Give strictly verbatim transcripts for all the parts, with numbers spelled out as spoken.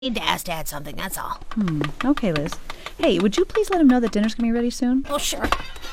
Need to ask Dad something, that's all. Hmm, okay, Liz. Hey, would you please let him know that dinner's gonna be ready soon? Oh, sure.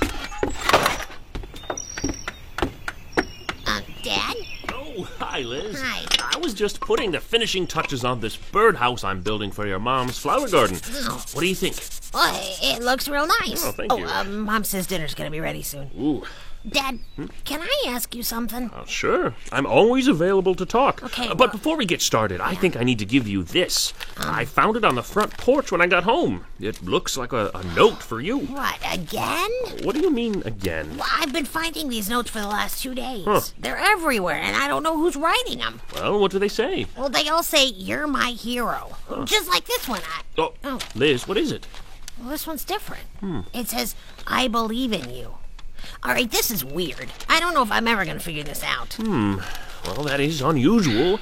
Uh, Dad? Oh, hi, Liz. Hi. I was just putting the finishing touches on this birdhouse I'm building for your mom's flower garden. Oh. What do you think? Well, it looks real nice. Oh, thank you. Oh, uh, Mom says dinner's gonna be ready soon. Ooh. Dad, can I ask you something? Uh, sure. I'm always available to talk. Okay, Uh, but well- before we get started, I think I need to give you this. I found it on the front porch when I got home. It looks like a, a note for you. What, again? What do you mean, again? Well, I've been finding these notes for the last two days. Huh. They're everywhere, and I don't know who's writing them. Well, what do they say? Well, they all say, "You're my hero." Just like this one. I, Oh, Oh. Liz, what is it? well, this one's different. It says, "I believe in you." All right, this is weird. I don't know if I'm ever going to figure this out. Well, that is unusual.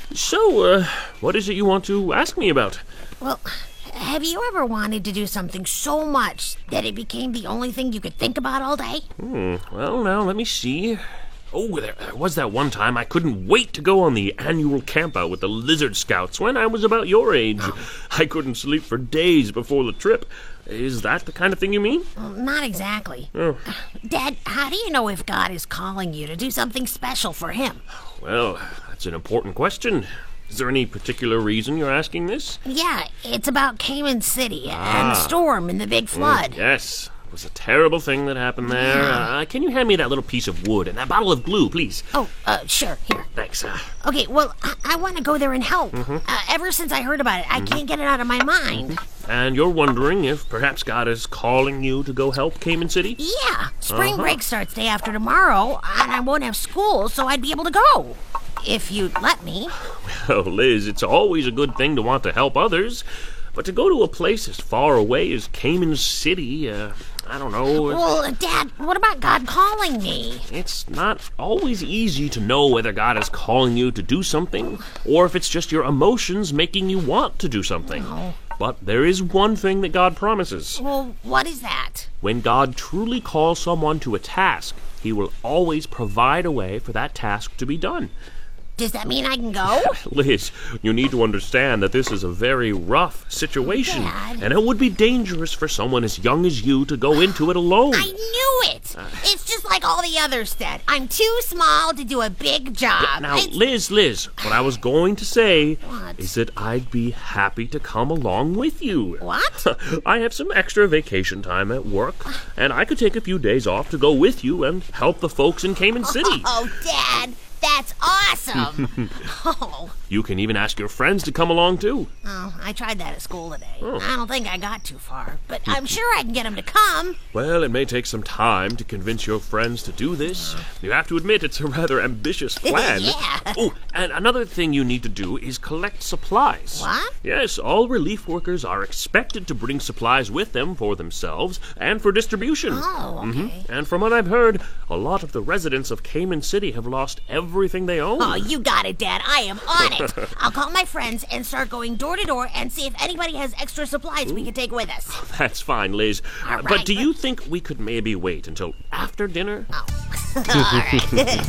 So, uh, what is it you want to ask me about? Well, have you ever wanted to do something so much that it became the only thing you could think about all day? Hmm, well, now, let me see. Oh, there, there was that one time I couldn't wait to go on the annual campout with the Lizard Scouts when I was about your age. I couldn't sleep for days before the trip. Is that the kind of thing you mean? Well, not exactly. Oh. Dad, how do you know if God is calling you to do something special for him? Well, that's an important question. Is there any particular reason you're asking this? Yeah, it's about Cayman City Ah. and the storm and the big flood. Yes. It was a terrible thing that happened there. Uh, can you hand me that little piece of wood and that bottle of glue, please? Oh, uh, sure, here. Thanks. Uh, Okay, well, I, I want to go there and help. Mm-hmm. Uh, ever since I heard about it, I can't get it out of my mind. and you're wondering if perhaps God is calling you to go help Cayman City? Yeah, spring Uh-huh. break starts day after tomorrow, and I won't have school, so I'd be able to go. If you'd let me. Oh, Liz, it's always a good thing to want to help others. But to go to a place as far away as Cayman City, uh, I don't know. Well, uh, Dad, what about God calling me? It's not always easy to know whether God is calling you to do something, or if it's just your emotions making you want to do something. Oh. But there is one thing that God promises. Well, what is that? When God truly calls someone to a task, He will always provide a way for that task to be done. Does that mean I can go? Liz, you need to understand that this is a very rough situation, Dad. and it would be dangerous for someone as young as you to go into it alone. I knew it! It's just like all the others said. I'm too small to do a big job. Now, It's- Liz, Liz, what I was going to say What? is that I'd be happy to come along with you. What? I have some extra vacation time at work, and I could take a few days off to go with you and help the folks in Cayman City. Oh, Dad, that's awesome! oh. You can even ask your friends to come along too. oh, I tried that at school today. Oh. I don't think I got too far, but I'm sure I can get them to come. Well, it may take some time to convince your friends to do this. You have to admit it's a rather ambitious plan. Yeah. Oh, and another thing you need to do is collect supplies. What? Yes, all relief workers are expected to bring supplies with them for themselves and for distribution. Oh, okay. And from what I've heard, a lot of the residents of Cayman City have lost everything they own. Oh, you got it, Dad. I am on it. I'll call my friends and start going door to door and see if anybody has extra supplies we can take with us. That's fine, Liz. All But right, do but- you think we could maybe wait until after dinner? Oh. All right.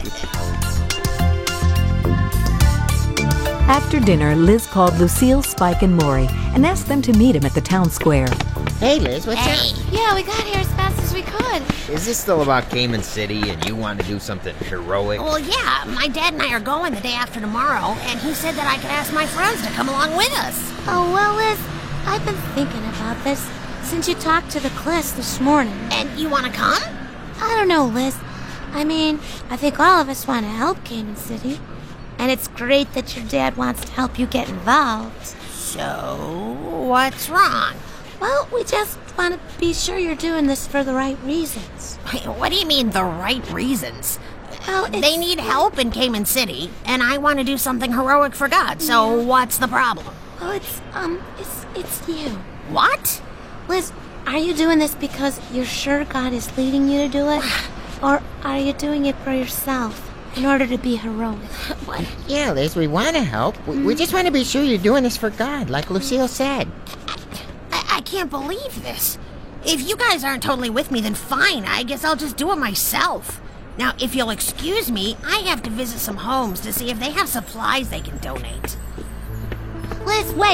After dinner, Liz called Lucille, Spike, and Maury and asked them to meet him at the town square. Hey, Liz, what's Hey. up? Yeah, we got here as fast as we could. Is this still about Cayman City and you want to do something heroic? Well, yeah, my dad and I are going the day after tomorrow, and he said that I could ask my friends to come along with us. Oh, well, Liz, I've been thinking about this since you talked to the class this morning. And you want to come? I don't know, Liz. I mean, I think all of us want to help Cayman City. And it's great that your dad wants to help you get involved. So, what's wrong? Well, we just want to be sure you're doing this for the right reasons. What do you mean, the right reasons? Well, They it's- need help in Cayman City, and I want to do something heroic for God, so what's the problem? Well, it's, um, it's, it's you. What? Liz, are you doing this because you're sure God is leading you to do it? Or are you doing it for yourself in order to be heroic? What? Yeah, Liz, we want to help. We, we just want to be sure you're doing this for God, like Lucille said. I, I can't believe this. If you guys aren't totally with me, then fine. I guess I'll just do it myself. Now, if you'll excuse me, I have to visit some homes to see if they have supplies they can donate. Liz, wait.